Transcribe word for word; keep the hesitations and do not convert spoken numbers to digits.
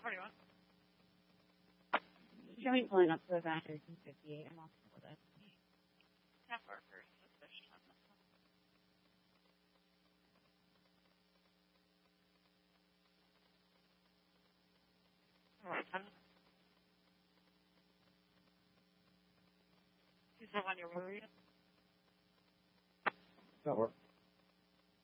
forty-one. Show me pulling up to the back of two fifty-eight. I'm off with it. Half workers sufficient on this one. All right, then. You said when you're worried? That works.